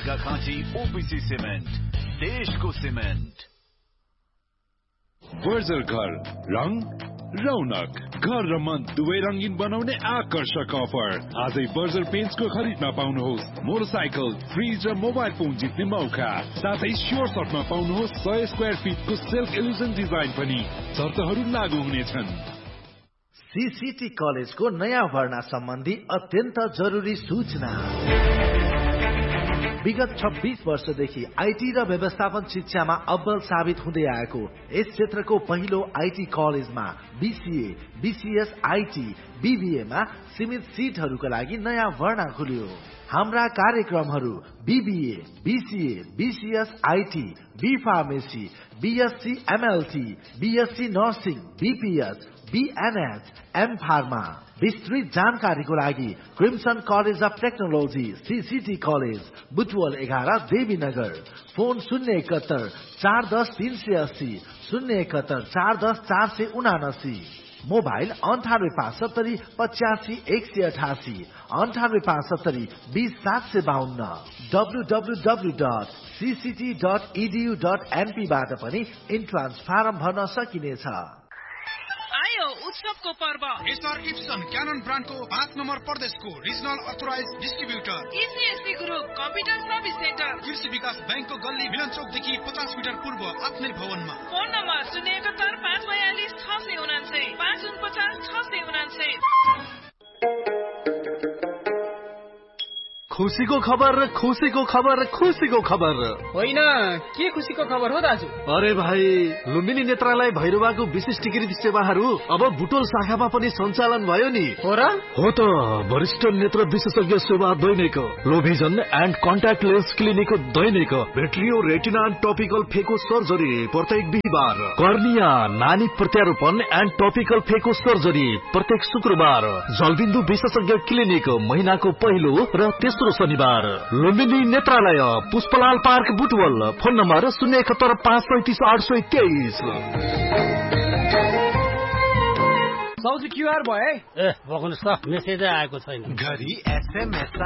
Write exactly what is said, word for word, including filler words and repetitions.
अर्घा Khanchi OPC cement, देशको cement. Berger घर, रङ रौनक, घर र मन दुवै रंगीन बनाउने आकर्षक अफर। आजै बर्जर पेन्ट्सको खरिदमा पाउनुहोस् मोटरसाइकल, फ्रिज र मोबाइल फोन जित्ने मौका। साथै स्योर सर्टमा पाउनुहोस् सय स्क्वायर फिटको सेल्फ इल्युजन डिजाइन पनि। शर्तहरू लागू हुनेछन्। सीसीटी कलेजको नयाँ भर्ना सम्बन्धी अत्यन्त जरुरी सूचना। विगत छब्बीस वर्षदेखि आईटी र व्यवस्थापन शिक्षामा अब्बल साबित हुँदै आएको यस क्षेत्रको पहिलो आईटी कलेजमा बीसीए, बीसीएस आईटी, बीबीएमा सीमित सीटहरूका लागि नयाँ भर्ना खुल्यो। हाम्रा कार्यक्रमहरू BBA, BCA, BCS IT, be pharmacy, BSc MLT, BSc nursing, BPH, बीएनएच, am pharma. विस्तृत जानकारीको लागि crimson college of technology CCT college Butwal एघार देवीनगर। फोन शून्य एकहत्तर चार दस तीन सय अस्सी, शून्य एकहत्तर चार दस चार सय उनासी। मोबाइल अन्ठानब्बे पाँच सत्तरी पचासी एक सय अठासी, अन्ठानब्बे पाँच सत्तरी बीस सात सय बाहन्न। W W W dot CCT dot edu dot NP बाट पनि इन्ट्रान्स फारम भर्न सकिनेछ। आयो उत्सवको पर्व। एसआर इप्सन क्यानन ब्रान्डको पाँच नम्बर प्रदेशको regional authorise distributor ईसीएससी group computer service centre, कृषि विकास बैंकको गल्ली मिलन चौकदेखि पचास मिटर पूर्व आत्मेर भवनमा। फोन नम्बर शून्य एकहत्तर पाँच बयालिस छ सय उनान्सय, पाँच उनपचास छ सय उनान्सय। खुसीको खबर, खुसीको खबर, खुसीको खबर। होइन, के खुसीको खबर हो दाजु? अरे भाइ, लुम्बिनी नेत्रालय भैरवाको विशिष्टीकृत सेवाहरू अब बुटोल शाखामा पनि सञ्चालन भयो नि। हो र? हो त, वरिष्ठ नेत्र विशेषज्ञ सेवा दैनिक, लोभिजन and contact lens clinic Dainik, भेट्रियो retina and topical फेको सर्जरी प्रत्येक बिहिबार, कर्निया नानी प्रत्यारोपण एन्ड टपिकल फेको सर्जरी प्रत्येक शुक्रबार, जलबिन्दु विशेषज्ञ क्लिनिक महिनाको पहिलो र तेस्रो शनिबार। लुम्बिनी नेत्रालय, Pushpalal park Butwal. Phone number शून्य एकहत्तर पाँच सैतिस आठ सय तेइस। साउजी क्युआर भयो है? ए बग्नुहोस् त, मेसेजै आएको छैन। घरि एसएमएस